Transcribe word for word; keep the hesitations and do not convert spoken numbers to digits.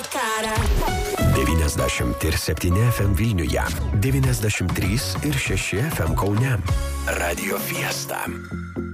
cara. devyniasdešimt septyni F M Vilniuje, devyniasdešimt trys ir šeši F M Kaune. Radio Fiesta.